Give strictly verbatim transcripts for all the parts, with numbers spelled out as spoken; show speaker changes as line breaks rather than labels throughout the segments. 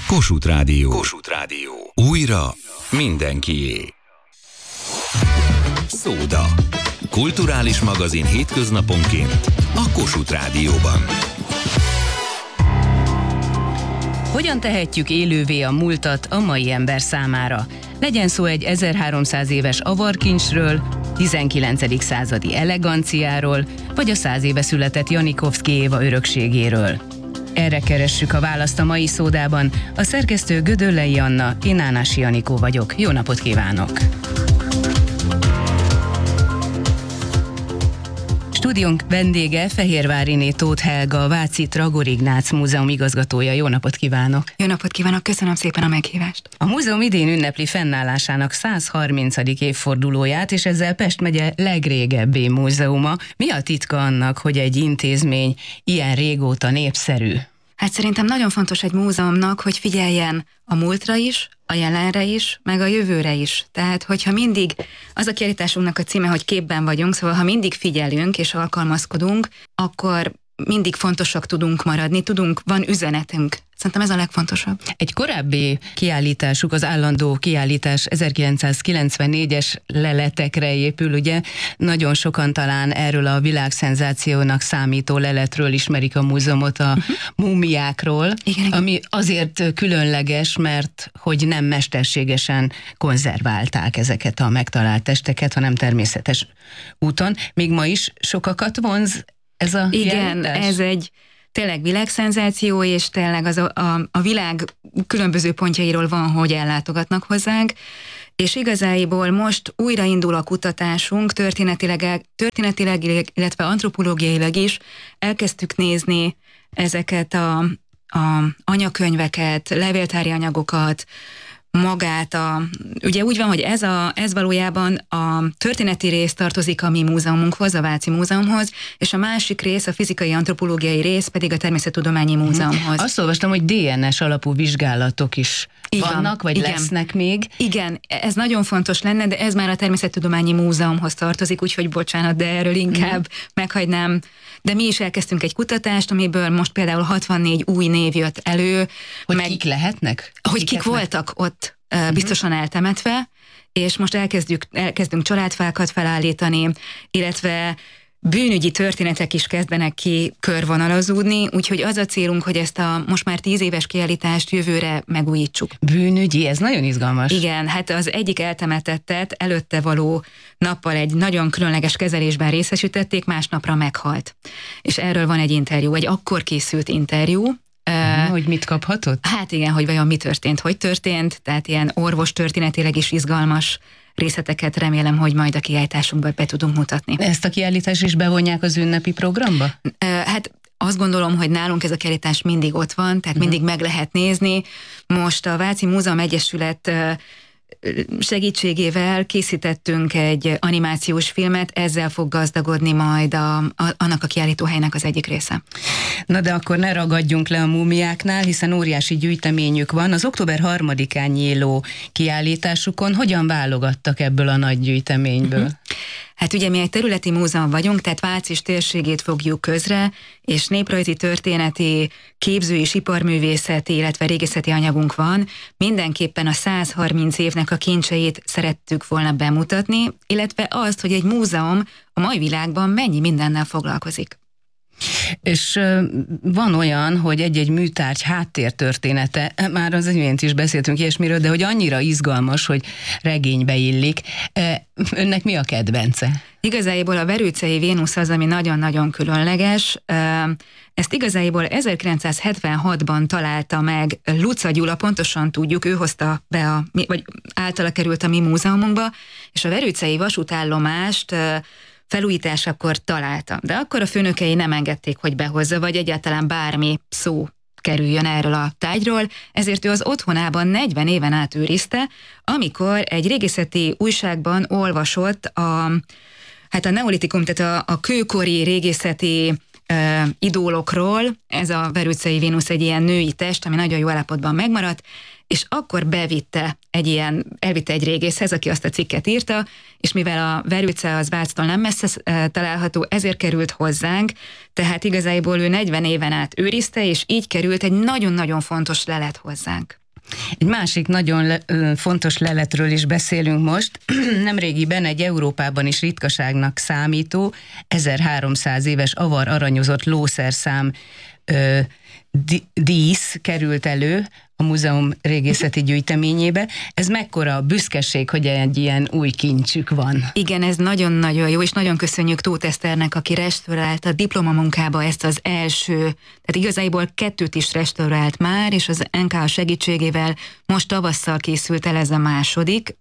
Kossuth Rádió. Kossuth Rádió. Újra mindenkié. Szóda. Kulturális magazin hétköznaponként a Kossuth Rádióban.
Hogyan tehetjük élővé a múltat a mai ember számára? Legyen szó egy ezerháromszáz éves avarkincsről, tizenkilencedik századi eleganciáról, vagy a száz éve született Janikovszky Éva örökségéről. Erre keressük a választ a mai szódában. A szerkesztő Gödöllei Anna, én Ánási Anikó vagyok. Jó napot kívánok! Stúdiónk vendége Fehérváriné Tóth Helga, a Váci Tragor Ignác Múzeum igazgatója. Jó napot kívánok!
Jó napot kívánok, köszönöm szépen a meghívást!
A múzeum idén ünnepli fennállásának száz harmincadik évfordulóját, és ezzel Pest megye legrégebbi múzeuma. Mi a titka annak, hogy egy intézmény ilyen régóta népszerű?
Hát szerintem nagyon fontos egy múzeumnak, hogy figyeljen a múltra is, a jelenre is, meg a jövőre is. Tehát, hogyha mindig, az a kiállításunknak a címe, hogy képben vagyunk, szóval ha mindig figyelünk és alkalmazkodunk, akkor mindig fontosak tudunk maradni, tudunk, van üzenetünk. Szerintem ez a legfontosabb.
Egy korábbi kiállításuk, az állandó kiállítás ezerkilencszázkilencvennégyes leletekre épül, ugye? Nagyon sokan talán erről a világszenzációnak számító leletről ismerik a múzeumot, a uh-huh. múmiákról,
igen,
ami igen. azért különleges, mert hogy nem mesterségesen konzerválták ezeket a megtalált testeket, hanem természetes úton. Még ma is sokakat vonz ez a
Igen,
kiállítás?
Ez egy tényleg világszenzáció, és tényleg az a, a, a világ különböző pontjairól van, hogy ellátogatnak hozzánk, és igazából most újraindul a kutatásunk, történetileg, történetileg, illetve antropológiailag is elkezdtük nézni ezeket a, a anyakönyveket, levéltári anyagokat, magát a... Ugye úgy van, hogy ez, a, ez valójában a történeti rész tartozik a mi múzeumunkhoz, a Váci Múzeumhoz, és a másik rész, a fizikai antropológiai rész pedig a Természettudományi Múzeumhoz.
Azt olvastam, hogy dé en es alapú vizsgálatok is
így
vannak,
van,
vagy
igen.
lesznek még.
Igen, ez nagyon fontos lenne, de ez már a Természettudományi Múzeumhoz tartozik, úgyhogy bocsánat, de erről inkább mm. meghagynám. De mi is elkezdtünk egy kutatást, amiből most például hatvannégy új név jött elő.
Hogy
meg,
kik lehetnek?
Hogy kik voltak ott uh, biztosan eltemetve, és most elkezdjük, elkezdünk családfákat felállítani, illetve bűnügyi történetek is kezdenek ki körvonalazódni, úgyhogy az a célunk, hogy ezt a most már tíz éves kiállítást jövőre megújítsuk.
Bűnügyi, ez nagyon izgalmas.
Igen, hát az egyik eltemetettet előtte való nappal egy nagyon különleges kezelésben részesítették, másnapra meghalt. És erről van egy interjú, egy akkor készült interjú.
Uh, hogy mit kaphatott?
Hát igen, hogy vajon mi történt, hogy történt, tehát ilyen orvos történetileg is izgalmas részleteket remélem, hogy majd a kiállításunkban be tudunk mutatni.
Ezt a kiállítást is bevonják az ünnepi programba?
Hát azt gondolom, hogy nálunk ez a kiállítás mindig ott van, tehát mindig meg lehet nézni. Most a Váci Múzeum Egyesület segítségével készítettünk egy animációs filmet, ezzel fog gazdagodni majd a, a, annak a kiállítóhelynek az egyik része.
Na de akkor ne ragadjunk le a múmiáknál, hiszen óriási gyűjteményük van. Az október harmadikán nyíló kiállításukon hogyan válogattak ebből a nagy gyűjteményből? Uh-huh.
Hát ugye mi egy területi múzeum vagyunk, tehát Váci térségét fogjuk közre, és néprajzi, történeti, képző- és iparművészeti, illetve régészeti anyagunk van. Mindenképpen a száz harminc évnek a kincseit szerettük volna bemutatni, illetve azt, hogy egy múzeum a mai világban mennyi mindennel foglalkozik.
És uh, van olyan, hogy egy-egy műtárgy háttértörténete, már az imént is beszéltünk ilyesmiről, de hogy annyira izgalmas, hogy regénybe illik. Önnek mi a kedvence?
Igazából a Verőcei Vénusz az, ami nagyon-nagyon különleges. Ezt igazából ezerkilencszázhetvenhatban találta meg Luca Gyula, pontosan tudjuk, ő hozta be, a, vagy általa került a mi múzeumunkba, és a verőcei vasútállomást felújításakor találta. De akkor a főnökei nem engedték, hogy behozza, vagy egyáltalán bármi szó kerüljön erről a tárgyról, ezért ő az otthonában negyven éven át őrizte, amikor egy régészeti újságban olvasott a, hát a neolitikum, tehát a, a kőkori régészeti uh, idólokról, ez a Verőcei Vénusz egy ilyen női test, ami nagyon jó állapotban megmaradt, és akkor bevitte egy ilyen, elvitte egy régészhez, aki azt a cikket írta, és mivel a Verőce az Váctól nem messze található, ezért került hozzánk, tehát igazából ő negyven éven át őrizte, és így került egy nagyon-nagyon fontos lelet hozzánk.
Egy másik nagyon le, fontos leletről is beszélünk most. Nemrégiben egy Európában is ritkaságnak számító ezerháromszáz éves avar aranyozott lószerszám ö, dísz került elő a múzeum régészeti gyűjteményébe. Ez mekkora büszkeség, hogy egy ilyen új kincsük van.
Igen, ez nagyon-nagyon jó, és nagyon köszönjük Tóth Eszternek, aki restaurálta diplomamunkába ezt az első, tehát igazából kettőt is restaurált már, és az en ká segítségével most tavasszal készült el ez a második.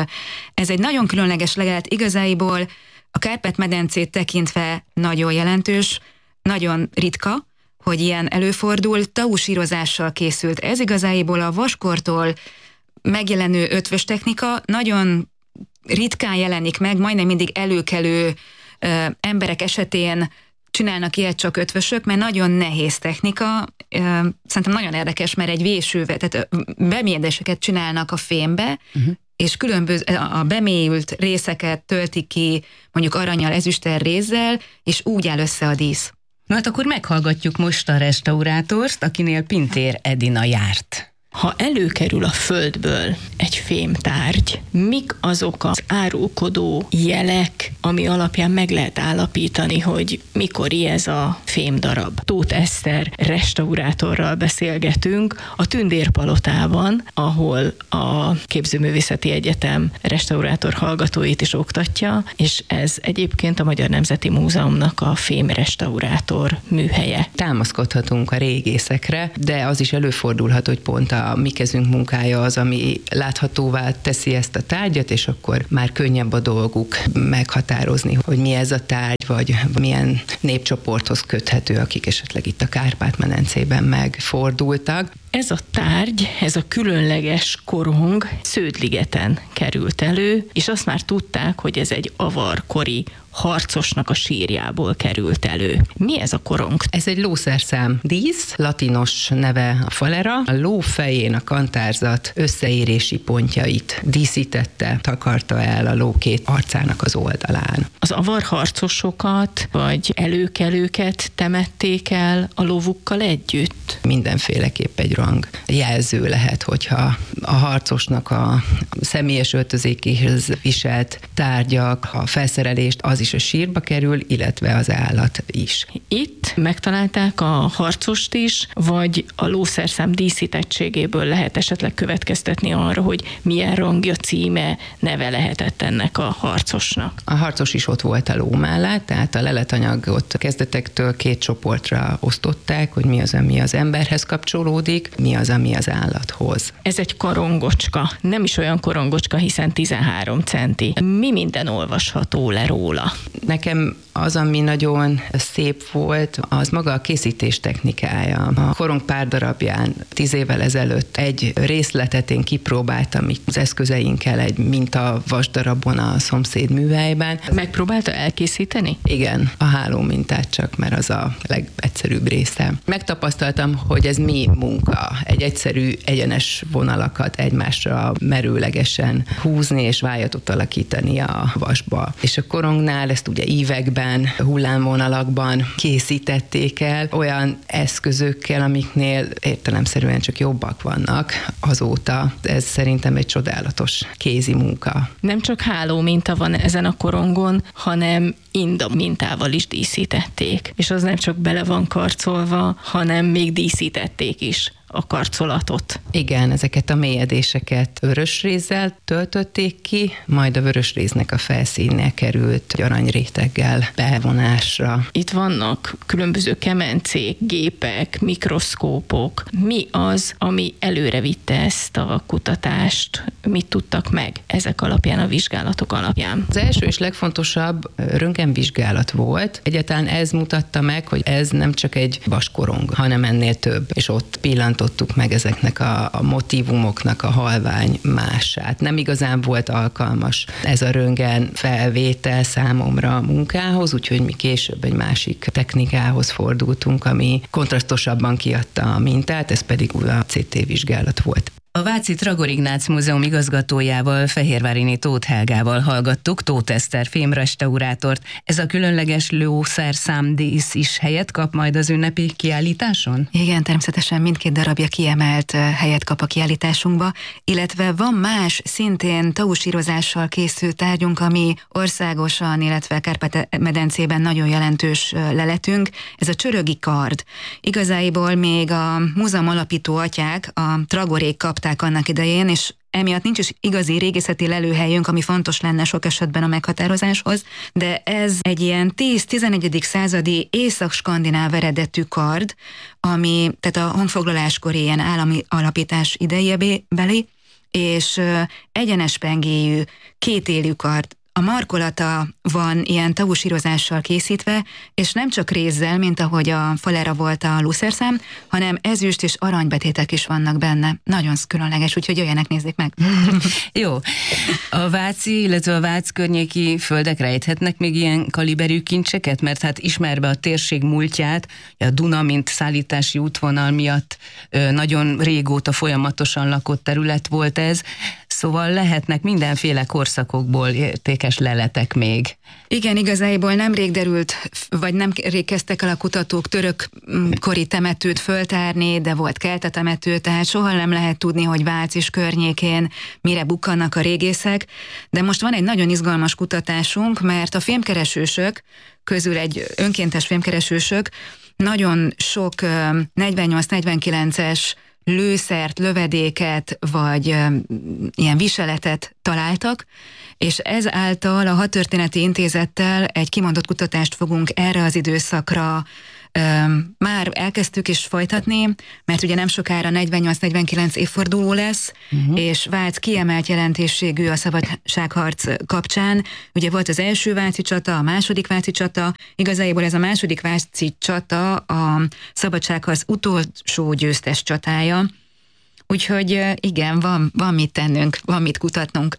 Ez egy nagyon különleges legalább, igazából a Kárpát-medencét tekintve nagyon jelentős, nagyon ritka, hogy ilyen előfordul, tausírozással készült. Ez igazából a vaskortól megjelenő ötvös technika, nagyon ritkán jelenik meg, majdnem mindig előkelő ö, emberek esetén csinálnak ilyet csak ötvösök, mert nagyon nehéz technika. Ö, szerintem nagyon érdekes, mert egy vésővel, tehát bemélyedéseket csinálnak a fémbe, uh-huh. és különböző, a bemélyült részeket töltik ki mondjuk aranyal, ezüsttel, rézzel, és úgy áll össze a dísz.
Na hát akkor meghallgatjuk most a restaurátort, akinél Pintér Edina járt.
Ha előkerül a földből egy fémtárgy, mik azok az árulkodó jelek, ami alapján meg lehet állapítani, hogy mikori ez a fémdarab? Tóth Eszter restaurátorral beszélgetünk a Tündérpalotában, ahol a Képzőművészeti Egyetem restaurátor hallgatóit is oktatja, és ez egyébként a Magyar Nemzeti Múzeumnak a fémrestaurátor műhelye.
Támaszkodhatunk a régészekre, de az is előfordulhat, hogy pont a mi kezünk munkája az, ami láthatóvá teszi ezt a tárgyat, és akkor már könnyebb a dolguk meghatározni, hogy mi ez a tárgy, vagy milyen népcsoporthoz köthető, akik esetleg itt a Kárpát-medencében megfordultak.
Ez a tárgy, ez a különleges korong Sződligeten került elő, és azt már tudták, hogy ez egy avarkori harcosnak a sírjából került elő. Mi ez a korong?
Ez egy lószerszám dísz, latinos neve a falera. A ló fején a kantárzat összeérési pontjait díszítette, takarta el a ló két arcának az oldalán.
Az avarharcosokat vagy előkelőket temették el a lovukkal együtt?
Mindenféleképp egy rang jelző lehet, hogyha a harcosnak a személyes öltözékéhez viselt tárgyak, a felszerelést, az is a sírba kerül, illetve az állat is.
Itt megtalálták a harcost is, vagy a lószerszám díszítettségéből lehet esetleg következtetni arra, hogy milyen rangja, címe, neve lehetett ennek a harcosnak?
A harcos is ott volt a ló mellett, tehát a leletanyagot kezdetektől két csoportra osztották, hogy mi az, ami az emberhez kapcsolódik, mi az, ami az állathoz.
Ez egy korongocska, nem is olyan korongocska, hiszen tizenhárom centi. Mi minden olvasható le róla?
Nekem az, ami nagyon szép volt, az maga a készítés technikája. A korong pár darabján tíz évvel ezelőtt egy részletet én kipróbáltam itt az eszközeinkkel egy minta vasdarabon a szomszéd műhelyben.
Megpróbálta elkészíteni?
Igen, a háló mintát csak, mert az a legegyszerűbb része. Megtapasztaltam, hogy ez mi munka. Egy egyszerű, egyenes vonalakat egymásra merőlegesen húzni és vájatot alakítani a vasba. És a korongnál ezt ugye ívekben, hullámvonalakban készítették el, olyan eszközökkel, amiknél értelemszerűen csak jobbak vannak azóta. Ez szerintem egy csodálatos kézi munka.
Nem csak háló minta van ezen a korongon, hanem inda mintával is díszítették. És az nem csak bele van karcolva, hanem még díszítették is a karcolatot.
Igen, ezeket a mélyedéseket vörösrézzel töltötték ki, majd a vörösréznek a felszínnél került aranyréteggel bevonásra.
Itt vannak különböző kemencék, gépek, mikroszkópok. Mi az, ami előre vitte ezt a kutatást? Mit tudtak meg ezek alapján, a vizsgálatok alapján?
Az első és legfontosabb röntgenvizsgálat volt. Egyáltalán ez mutatta meg, hogy ez nem csak egy vaskorong, hanem ennél több, és ott pillantottuk meg ezeknek a, a motívumoknak a halvány mását. Nem igazán volt alkalmas ez a röntgen felvétel számomra a munkához, úgyhogy mi később egy másik technikához fordultunk, ami kontrasztosabban kiadta a mintát, ez pedig a cé té vizsgálat volt.
A Váci Tragor Ignác Múzeum igazgatójával, Fehérváriné Tóth Helgával hallgattuk, Tóth Eszter fémrestaurátort. Ez a különleges lószerszámdísz is helyet kap majd az ünnepi kiállításon?
Igen, természetesen mindkét darabja kiemelt helyet kap a kiállításunkba, illetve van más, szintén tausírozással készült tárgyunk, ami országosan, illetve Kárpát-medencében nagyon jelentős leletünk. Ez a csörögi kard. Igazából még a múzeum alapító atyák, a tragorék kapták annak idején, és emiatt nincs is igazi régészeti lelőhelyünk, ami fontos lenne sok esetben a meghatározáshoz, de ez egy ilyen tíz-tizenegyedik századi észak-skandináv eredetű kard, ami, tehát a honfoglaláskori ilyen állami alapítás idejébeli, és egyenes pengéjű, kétélű kard. A markolata van ilyen tausírozással készítve, és nem csak rézzel, mint ahogy a falára volt a lúszerszám, hanem ezüst és aranybetétek is vannak benne. Nagyon különleges, úgyhogy jöjjenek, nézzék meg.
Jó. A váci, illetve a Vác környéki földek rejthetnek még ilyen kaliberű kincseket? Mert hát ismerve a térség múltját, a Duna, mint szállítási útvonal miatt nagyon régóta folyamatosan lakott terület volt ez, szóval lehetnek mindenféle korszakokból értékes leletek még.
Igen, igazából nemrég derült, vagy nem rég kezdtek el a kutatók török kori temetőt föltárni, de volt kelta temető, tehát soha nem lehet tudni, hogy Vác és környékén mire bukkannak a régészek, de most van egy nagyon izgalmas kutatásunk, mert a fémkeresősök közül egy önkéntes fémkeresősök nagyon sok negyvennyolc-negyvenkilences lőszert, lövedéket, vagy ö, ilyen viseletet találtak, és ezáltal a Hadtörténeti Intézettel egy kimondott kutatást fogunk erre az időszakra ö, már elkezdtük is folytatni, mert ugye nem sokára negyvennyolc-negyvenkilenc évforduló lesz, uh-huh. és Vác kiemelt jelentőségű a szabadságharc kapcsán. Ugye volt az első váci csata, a második váci csata, igazából ez a második váci csata a szabadságharc utolsó győztes csatája. Úgyhogy igen, van, van mit tennünk, van mit kutatnunk.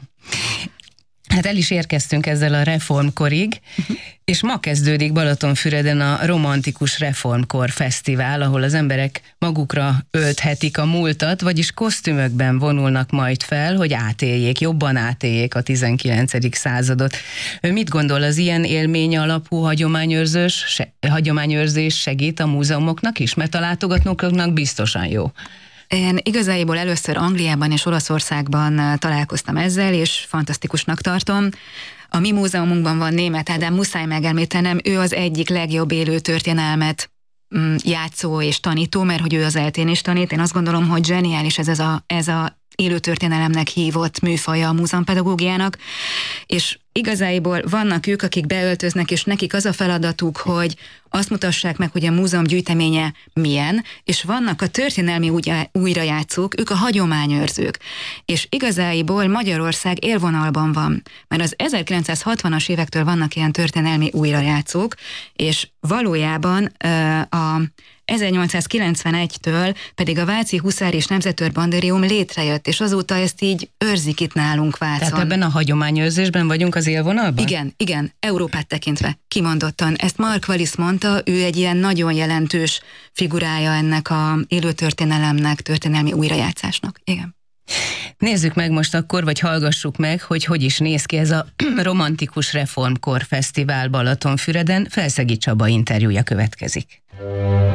Hát el is érkeztünk ezzel a reformkorig, uh-huh. és ma kezdődik Balatonfüreden a Romantikus Reformkor Fesztivál, ahol az emberek magukra ölthetik a múltat, vagyis kosztümökben vonulnak majd fel, hogy átéljék, jobban átéljék a tizenkilencedik századot. Ő mit gondol, az ilyen élmény alapú hagyományőrzés, se, hagyományőrzés segít a múzeumoknak is? Mert a látogatóknak biztosan jó.
Én igazából először Angliában és Olaszországban találkoztam ezzel, és fantasztikusnak tartom. A mi múzeumunkban van Németh Ádám, muszáj megemlítenem, ő az egyik legjobb élő történelmet játszó és tanító, mert hogy ő az eltén is tanít. Én azt gondolom, hogy zseniális ez, ez a, ez a élő történelemnek hívott műfaja a múzeumpedagógiának, és igazából vannak ők, akik beöltöznek, és nekik az a feladatuk, hogy azt mutassák meg, hogy a múzeum gyűjteménye milyen, és vannak a történelmi újrajátszók, ők a hagyományőrzők. És igazából Magyarország élvonalban van, mert az ezerkilencszázhatvanas évektől vannak ilyen történelmi újrajátszók, és valójában a ezernyolcszázkilencvenegytől pedig a Váci Huszár és Nemzetőrbandérium létrejött, és azóta ezt így őrzik itt nálunk Vácon.
Tehát ebben a hagyományőrzésben vagyunk az élvonalban?
Igen, igen, Európát tekintve, kimondottan. Ezt Mark Wallis mondta, ő egy ilyen nagyon jelentős figurája ennek a élőtörténelemnek, történelmi újrajátszásnak. Igen.
Nézzük meg most akkor, vagy hallgassuk meg, hogy hogy is néz ki ez a Romantikus Reformkor Fesztivál Balatonfüreden. Felszegi Csaba interjúja következik.